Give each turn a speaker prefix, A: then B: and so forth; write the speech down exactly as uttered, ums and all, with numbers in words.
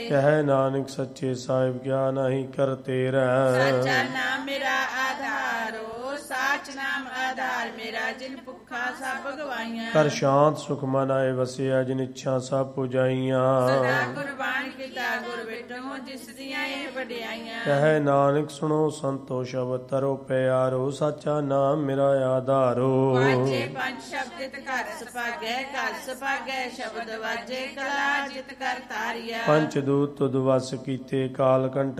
A: ਕਹਿ ਨਾਨਕ ਸੱਚੇ ਸਾਹਿਬ ਕਿਆ ਨਹੀਂ ਕਰਤੇ ਰਹਿ।
B: ਸੱਚਾ ਨਾਮ ਮੇਰਾ ਆਧਾਰੋ, ਸਾਚ ਨਾਮ ਆਧਾਰ ਮੇਰਾ, ਜਿਨ ਭੁੱਖਾ ਸਭ ਗਵਾਈਆਂ।
A: ਕਰ ਸ਼ਾਂਤ ਸੁਖ ਮਨ ਆਏ ਵਸਿਆ, ਜਿਨ ਇੱਛਾ ਸਭ ਪੁਜਾਈਆਂ।
B: ਸਦਾ ਕੁਰਬਾਨ ਕੀਤਾ ਗੁਰ ਵਿਟੋ, ਜਿਸ ਦੀਆਂ ਇਹ ਵਡਿਆਈਆਂ।
A: ਕਹਿ ਨਾਨਕ ਸੁਣੋ ਸੰਤੋ ਸ਼ਬਦ ਤਰੋ ਪਿਆਰੋ, ਸਾਚਾ ਨਾਮ ਮੇਰਾ ਆਧਾਰੋ।
B: ਵਾਜੇ ਪੰਜ ਸ਼ਬਦ ਇਤ ਘਰ ਸੁਭਾਗੈ, ਘਰ ਸੁਭਾਗੈ ਸ਼ਬਦ ਵਾਜੇ, ਕਲਾ ਜਿਤ ਕਰ ਤਾਰੀਆ।
A: ਪੰਚ ਦੂਤ ਤੁਧ ਵਸ ਕੀਤੇ, ਕਾਲ ਕੰਟ